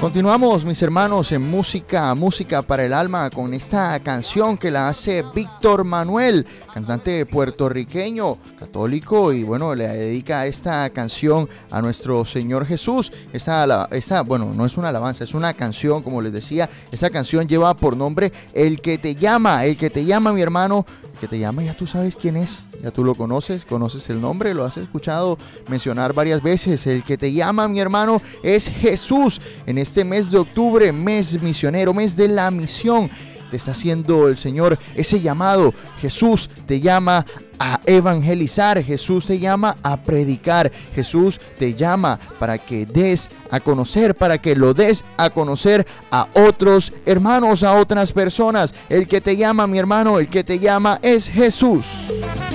Continuamos, mis hermanos, en música para el alma, con esta canción que la hace Víctor Manuel, cantante puertorriqueño, católico, y bueno, le dedica esta canción a nuestro Señor Jesús. Bueno, no es una alabanza, es una canción, como les decía. Esta canción lleva por nombre El que te llama, mi hermano. Que te llama, ya tú sabes quién es, ya tú lo conoces el nombre, lo has escuchado mencionar varias veces. El que te llama, mi hermano, es Jesús. En este mes de octubre, mes misionero, mes de la misión, te está haciendo el Señor ese llamado. Jesús te llama a evangelizar, Jesús te llama a predicar, Jesús te llama para que des a conocer, para que lo des a conocer a otros hermanos, a otras personas. El que te llama, mi hermano, el que te llama es Jesús.